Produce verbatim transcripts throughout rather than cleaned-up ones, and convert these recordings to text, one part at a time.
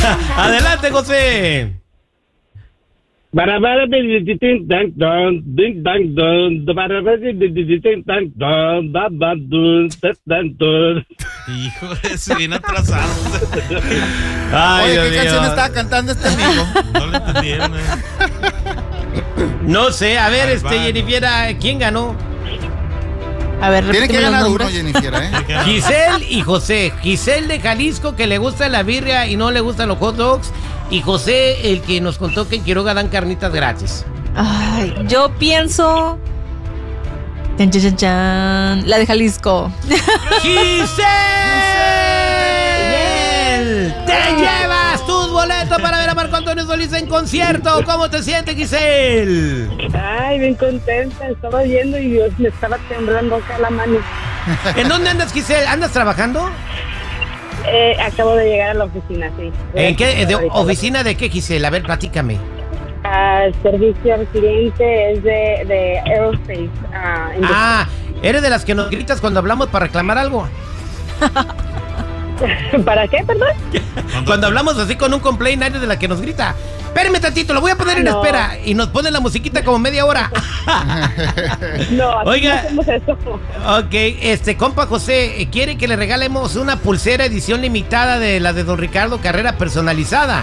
Adelante, José. Hijo de eso, bien atrasado. Ay, Oye, Dios ¿qué mío. canción estaba cantando este amigo? No le entendieron, eh. No sé, a ver, Ahí este, va, Jennifer, ¿quién ganó? A ver, Tiene que repíteme los ganar uno, nombres. Jennifer, ¿eh? Giselle y José. Giselle de Jalisco, que le gusta la birria y no le gustan los hot dogs. Y José, el que nos contó que en Quiroga dan carnitas gratis. Ay, yo pienso. Chan, chan, chan, chan. La de Jalisco. ¡Giselle! ¡Te llevas tus boletos para ver a Marco Antonio Solís en concierto! ¿Cómo te sientes, Giselle? Ay, bien contenta, estaba viendo y Dios, me estaba temblando acá la mano. ¿En dónde andas, Giselle? ¿Andas trabajando? Eh, acabo de llegar a la oficina, sí. ¿En qué? ¿De Ahorita. oficina de qué, Giselle? A ver, platícame. Ah, servicio al cliente es de, de aerospace. ah, industria. Ah, ¿eres de las que nos gritas cuando hablamos para reclamar algo? ¿Para qué, perdón? Cuando hablamos así con un complaint, eres de la que nos grita. Espérame tantito, lo voy a poner en No. espera. Y nos pone la musiquita como media hora. No, aquí Oiga. no hacemos eso. Ok, este, compa José, eh, quiere que le regalemos una pulsera edición limitada de la de Don Ricardo Carrera personalizada.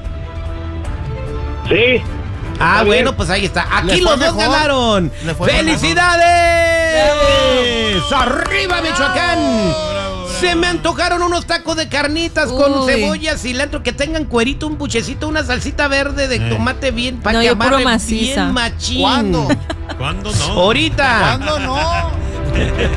Sí. Ah, Está bueno, bien. pues ahí está. Aquí Le los fue dos mejor. ganaron. Le fue ¡Felicidades! ¡Arriba, Michoacán! bravo, Se me antojaron unos tacos de carnitas con Uy. cebolla, cilantro, que tengan cuerito, un buchecito, una salsita verde de Eh. tomate bien, para No, que yo puro amarre maciza. bien machín. ¿Cuándo? ¿Cuándo no? Ahorita. ¿Cuándo no?